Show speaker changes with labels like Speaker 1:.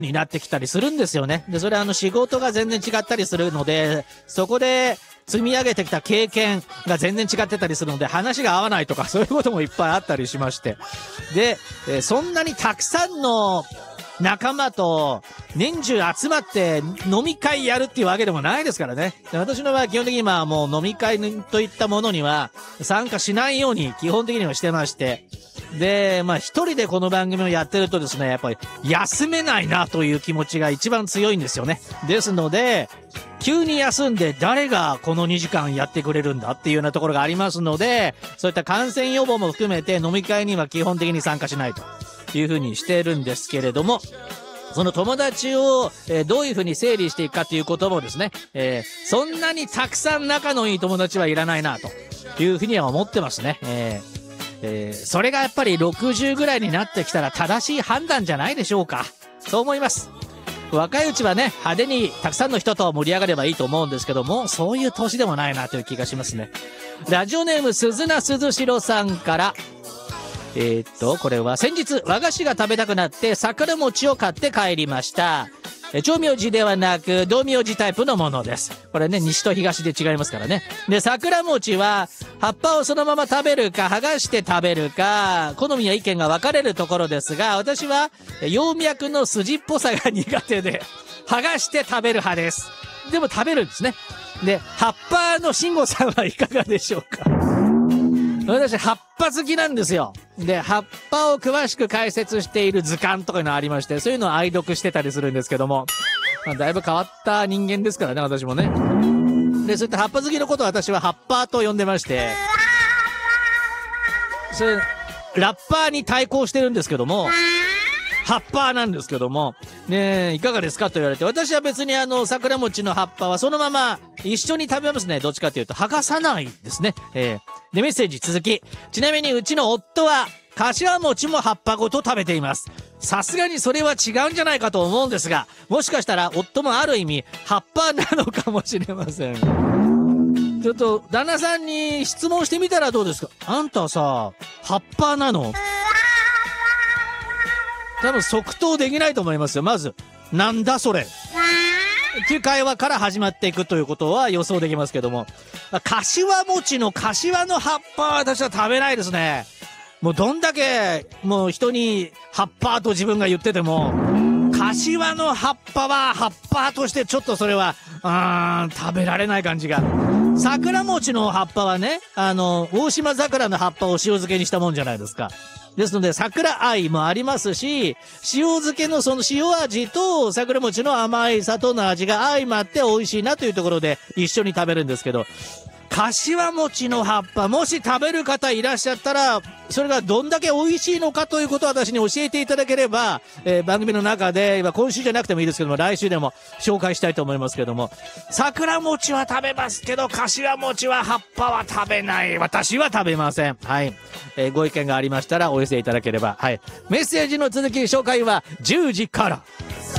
Speaker 1: になってきたりするんですよね。で、それ仕事が全然違ったりするので、そこで積み上げてきた経験が全然違ってたりするので、話が合わないとか、そういうこともいっぱいあったりしまして。で、そんなにたくさんの仲間と年中集まって飲み会やるっていうわけでもないですからね。私の場合は基本的に今はもう飲み会といったものには参加しないように基本的にはしてまして。で、一人でこの番組をやってるとですね、やっぱり休めないなという気持ちが一番強いんですよね。ですので、急に休んで誰がこの2時間やってくれるんだっていうようなところがありますので、そういった感染予防も含めて飲み会には基本的に参加しないというふうにしてるんですけれども、その友達を、どういうふうに整理していくかということもですね、そんなにたくさん仲のいい友達はいらないなというふうには思ってますね。それがやっぱり60ぐらいになってきたら正しい判断じゃないでしょうか。そう思います。若いうちはね、派手にたくさんの人と盛り上がればいいと思うんですけども、そういう年でもないなという気がしますね。ラジオネーム鈴名鈴代さんから、これは先日和菓子が食べたくなって桜餅を買って帰りました。長名字ではなく同名字タイプのものです。これね、西と東で違いますからね。で、桜餅は葉っぱをそのまま食べるか剥がして食べるか好みや意見が分かれるところですが、私は葉脈の筋っぽさが苦手で剥がして食べる派です。でも食べるんですね。で、葉っぱの慎吾さんはいかがでしょうか。私、葉っぱ好きなんですよ。で、葉っぱを詳しく解説している図鑑とかいうのがありまして、そういうのを愛読してたりするんですけども、だいぶ変わった人間ですからね、私もね。で、そういった葉っぱ好きのことを私は葉っぱと呼んでまして、それ、ラッパーに対抗してるんですけども、葉っぱなんですけども、ねえ、いかがですかと言われて、私は別に桜餅の葉っぱはそのまま一緒に食べますね。どっちかというと、剥がさないですね。で、メッセージ続き。ちなみにうちの夫は、柏餅も葉っぱごと食べています。さすがにそれは違うんじゃないかと思うんですが、もしかしたら夫もある意味、葉っぱなのかもしれません。ちょっと、旦那さんに質問してみたらどうですか？あんたさ、葉っぱなの？多分即答できないと思いますよ。まず、なんだそれっていう会話から始まっていくということは予想できますけども、柏餅の柏の葉っぱは私は食べないですね。もうどんだけもう人に葉っぱと自分が言ってても、柏の葉っぱは葉っぱとしてちょっとそれは食べられない感じが。桜餅の葉っぱはね、大島桜の葉っぱを塩漬けにしたもんじゃないですか。ですので、桜愛もありますし、塩漬けのその塩味と桜餅の甘い砂糖の味が相まって美味しいなというところで一緒に食べるんですけど、柏餅の葉っぱ、もし食べる方いらっしゃったら、それがどんだけ美味しいのかということを私に教えていただければ、番組の中で、今週じゃなくてもいいですけども、来週でも紹介したいと思いますけども、桜餅は食べますけど、柏餅は葉っぱは食べない。私は食べません。はい。ご意見がありましたらお寄せいただければ。はい。メッセージの続き紹介は10時から。